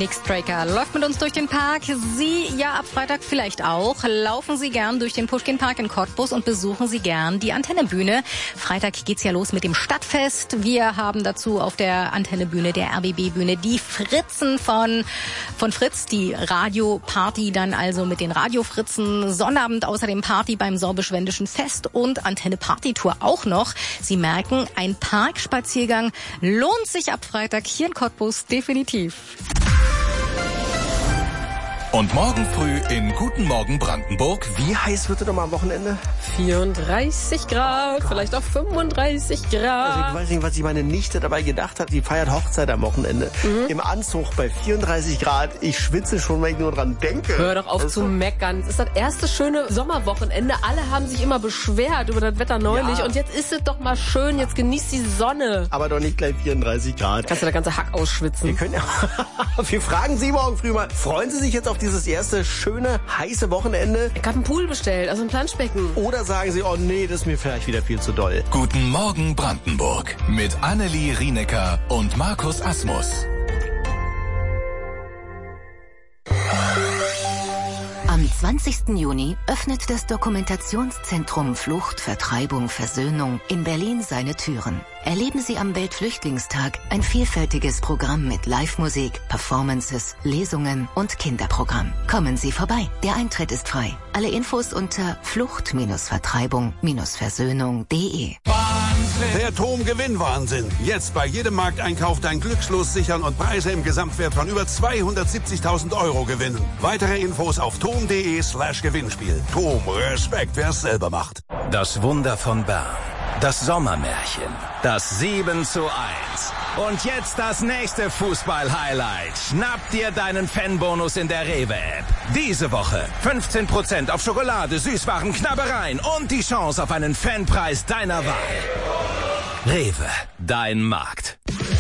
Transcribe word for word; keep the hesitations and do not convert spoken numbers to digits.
Nixbreaker läuft mit uns durch den Park. Sie ja ab Freitag vielleicht auch. Laufen Sie gern durch den Puschkin-Park in Cottbus und besuchen Sie gern die Antennebühne. Freitag geht's ja los mit dem Stadtfest. Wir haben dazu auf der Antennebühne, der R B B-Bühne, die Fritzen von von Fritz, die Radioparty dann also mit den Radiofritzen. Sonnabend außerdem Party beim Sorbisch-Wendischen Fest und Antenne-Party-Tour auch noch. Sie merken, ein Parkspaziergang lohnt sich ab Freitag hier in Cottbus definitiv. Und morgen früh in Guten Morgen Brandenburg. Wie heiß wird es nochmal am Wochenende? vierunddreißig Grad, vielleicht auch fünfunddreißig Grad. Also ich weiß nicht, was sich meine Nichte dabei gedacht hat. Die feiert Hochzeit am Wochenende. Mhm. Im Anzug bei vierunddreißig Grad. Ich schwitze schon, wenn ich nur dran denke. Hör doch auf zu meckern. Es ist das erste schöne Sommerwochenende. Alle haben sich immer beschwert über das Wetter neulich. Ja. Und jetzt ist es doch mal schön. Jetzt genießt die Sonne. Aber doch nicht gleich vierunddreißig Grad. Kannst du der ganze Hack ausschwitzen. Wir können ja wir fragen Sie morgen früh mal. Freuen Sie sich jetzt auf dieses erste schöne, heiße Wochenende? Ich habe einen Pool bestellt, also ein Planschbecken. Oder sagen Sie, oh nee, das ist mir vielleicht wieder viel zu doll. Guten Morgen Brandenburg mit Annelie Rienecker und Markus Asmus. Am zwanzigsten Juni öffnet das Dokumentationszentrum Flucht, Vertreibung, Versöhnung in Berlin seine Türen. Erleben Sie am Weltflüchtlingstag ein vielfältiges Programm mit Live-Musik, Performances, Lesungen und Kinderprogramm. Kommen Sie vorbei. Der Eintritt ist frei. Alle Infos unter flucht Vertreibung Versöhnung punkt de. Der Tom-Gewinn-Wahnsinn. Jetzt bei jedem Markteinkauf dein Glückslos sichern und Preise im Gesamtwert von über zweihundertsiebzigtausend Euro gewinnen. Weitere Infos auf tom.de slash Gewinnspiel. Tom, Respekt, wer es selber macht. Das Wunder von Bern. Das Sommermärchen. Das sieben zu eins. Und jetzt das nächste Fußball-Highlight. Schnapp dir deinen Fanbonus in der Rewe-App. Diese Woche fünfzehn Prozent auf Schokolade, Süßwaren, Knabbereien und die Chance auf einen Fanpreis deiner Wahl. Rewe, dein Markt.